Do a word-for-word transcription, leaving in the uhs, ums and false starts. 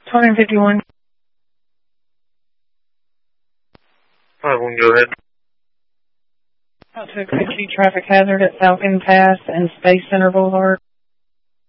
two fifty-one. five one, go ahead. About to fifty traffic hazard at Falcon Pass and Space Center Boulevard.